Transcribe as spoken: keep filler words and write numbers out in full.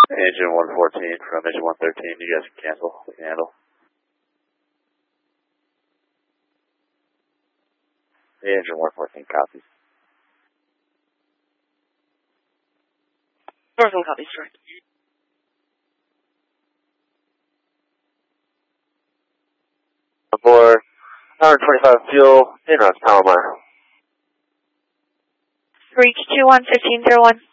Engine one fourteen from engine one thirteen, you guys can cancel, we can handle. The engine one fourteen copies. Northern copies, sir. Aboard, one twenty-five fuel, in route to Palomar. Reach two one fifteen zero one.